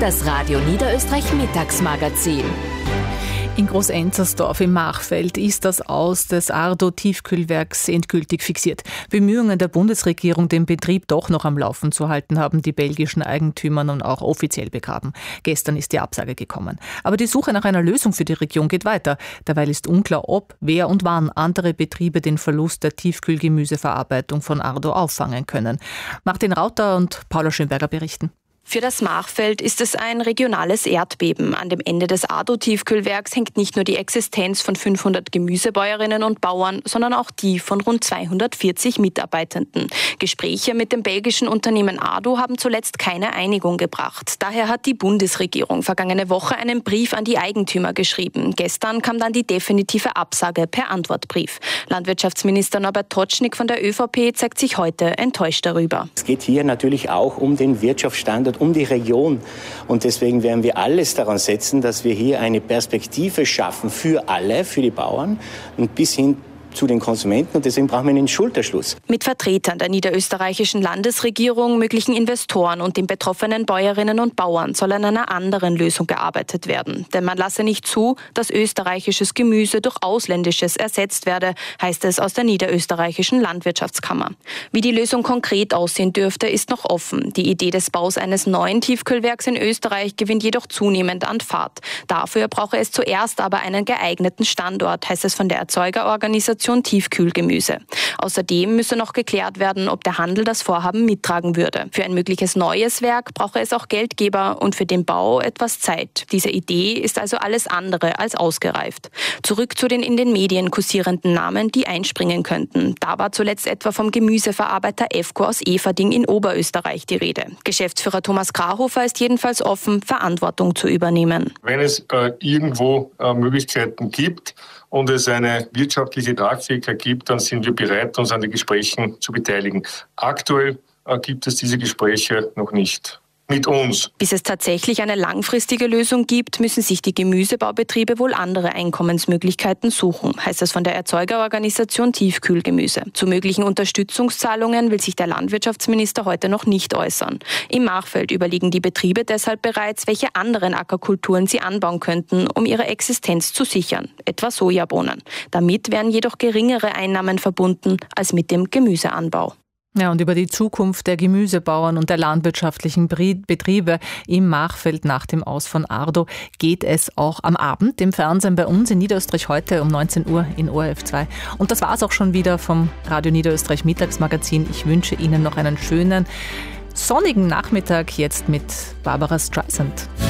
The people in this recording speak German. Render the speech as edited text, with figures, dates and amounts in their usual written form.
Das Radio Niederösterreich Mittagsmagazin. In Groß-Enzersdorf im Machfeld ist das Aus des Ardo-Tiefkühlwerks endgültig fixiert. Bemühungen der Bundesregierung, den Betrieb doch noch am Laufen zu halten, haben die belgischen Eigentümer nun auch offiziell begraben. Gestern ist die Absage gekommen. Aber die Suche nach einer Lösung für die Region geht weiter. Derweil ist unklar, ob, wer und wann andere Betriebe den Verlust der Tiefkühlgemüseverarbeitung von Ardo auffangen können. Martin Rauter und Paula Schönberger berichten. Für das Machfeld ist es ein regionales Erdbeben. An dem Ende des Ardo-Tiefkühlwerks hängt nicht nur die Existenz von 500 Gemüsebäuerinnen und Bauern, sondern auch die von rund 240 Mitarbeitenden. Gespräche mit dem belgischen Unternehmen Ardo haben zuletzt keine Einigung gebracht. Daher hat die Bundesregierung vergangene Woche einen Brief an die Eigentümer geschrieben. Gestern kam dann die definitive Absage per Antwortbrief. Landwirtschaftsminister Norbert Totschnig von der ÖVP zeigt sich heute enttäuscht darüber. Es geht hier natürlich auch um den Wirtschaftsstandort, um die Region. Und deswegen werden wir alles daran setzen, dass wir hier eine Perspektive schaffen für alle, für die Bauern und bis hin zu den Konsumenten, und deswegen brauchen wir einen Schulterschluss. Mit Vertretern der niederösterreichischen Landesregierung, möglichen Investoren und den betroffenen Bäuerinnen und Bauern soll an einer anderen Lösung gearbeitet werden. Denn man lasse nicht zu, dass österreichisches Gemüse durch ausländisches ersetzt werde, heißt es aus der niederösterreichischen Landwirtschaftskammer. Wie die Lösung konkret aussehen dürfte, ist noch offen. Die Idee des Baus eines neuen Tiefkühlwerks in Österreich gewinnt jedoch zunehmend an Fahrt. Dafür brauche es zuerst aber einen geeigneten Standort, heißt es von der Erzeugerorganisation Tiefkühlgemüse. Außerdem müsse noch geklärt werden, ob der Handel das Vorhaben mittragen würde. Für ein mögliches neues Werk brauche es auch Geldgeber und für den Bau etwas Zeit. Diese Idee ist also alles andere als ausgereift. Zurück zu den in den Medien kursierenden Namen, die einspringen könnten. Da war zuletzt etwa vom Gemüseverarbeiter EFCO aus Everding in Oberösterreich die Rede. Geschäftsführer Thomas Krahofer ist jedenfalls offen, Verantwortung zu übernehmen. Wenn es irgendwo Möglichkeiten gibt und es eine wirtschaftliche Tragfähigkeit gibt, dann sind wir bereit, uns an den Gesprächen zu beteiligen. Aktuell gibt es diese Gespräche noch nicht. Mit uns. Bis es tatsächlich eine langfristige Lösung gibt, müssen sich die Gemüsebaubetriebe wohl andere Einkommensmöglichkeiten suchen, heißt es von der Erzeugerorganisation Tiefkühlgemüse. Zu möglichen Unterstützungszahlungen will sich der Landwirtschaftsminister heute noch nicht äußern. Im Machfeld überlegen die Betriebe deshalb bereits, welche anderen Ackerkulturen sie anbauen könnten, um ihre Existenz zu sichern, etwa Sojabohnen. Damit wären jedoch geringere Einnahmen verbunden als mit dem Gemüseanbau. Ja, und über die Zukunft der Gemüsebauern und der landwirtschaftlichen Betriebe im Machfeld nach dem Aus von Ardo geht es auch am Abend im Fernsehen bei uns in Niederösterreich heute um 19 Uhr in ORF 2. Und das war es auch schon wieder vom Radio Niederösterreich Mittagsmagazin. Ich wünsche Ihnen noch einen schönen sonnigen Nachmittag jetzt mit Barbara Streisand.